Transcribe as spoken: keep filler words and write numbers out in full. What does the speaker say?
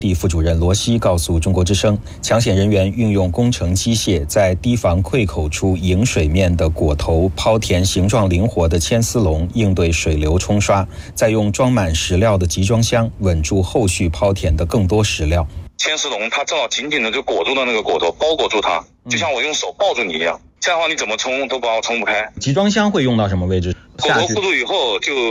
地副主任罗西告诉中国之声，抢险人员运用工程机械在堤防溃口处迎水面的果头抛填形状灵活的牵丝笼，应对水流冲刷，再用装满石料的集装箱稳住后续抛填的更多石料。 牵丝笼它正好紧紧的就裹住了那个果头，包裹住它，就像我用手抱住你一样，这样的话你怎么冲都把我冲不开。 集装箱会用到什么位置？ 果头固住以后就